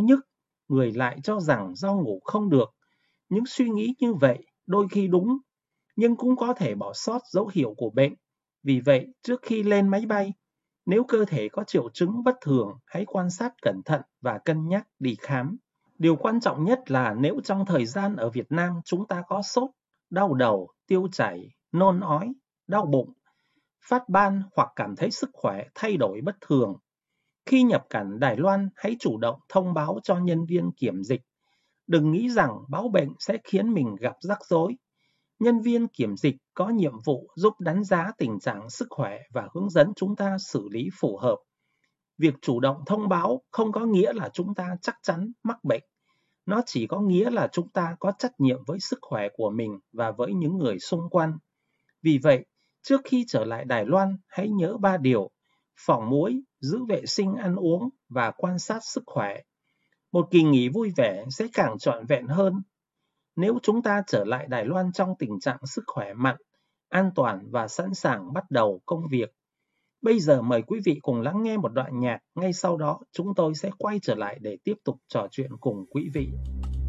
đau nhức, người lại cho rằng do ngủ không được. Những suy nghĩ như vậy đôi khi đúng, nhưng cũng có thể bỏ sót dấu hiệu của bệnh. Vì vậy, trước khi lên máy bay, nếu cơ thể có triệu chứng bất thường, hãy quan sát cẩn thận và cân nhắc đi khám. Điều quan trọng nhất là nếu trong thời gian ở Việt Nam chúng ta có sốt, đau đầu, tiêu chảy, nôn ói, đau bụng, phát ban hoặc cảm thấy sức khỏe thay đổi bất thường. Khi nhập cảnh Đài Loan, hãy chủ động thông báo cho nhân viên kiểm dịch. Đừng nghĩ rằng báo bệnh sẽ khiến mình gặp rắc rối. Nhân viên kiểm dịch có nhiệm vụ giúp đánh giá tình trạng sức khỏe và hướng dẫn chúng ta xử lý phù hợp. Việc chủ động thông báo không có nghĩa là chúng ta chắc chắn mắc bệnh. Nó chỉ có nghĩa là chúng ta có trách nhiệm với sức khỏe của mình và với những người xung quanh. Vì vậy, trước khi trở lại Đài Loan, hãy nhớ 3 điều: phòng muỗi, giữ vệ sinh ăn uống và quan sát sức khỏe. Một kỳ nghỉ vui vẻ sẽ càng trọn vẹn hơn nếu chúng ta trở lại Đài Loan trong tình trạng sức khỏe mạnh, an toàn và sẵn sàng bắt đầu công việc. Bây giờ mời quý vị cùng lắng nghe một đoạn nhạc, ngay sau đó chúng tôi sẽ quay trở lại để tiếp tục trò chuyện cùng quý vị.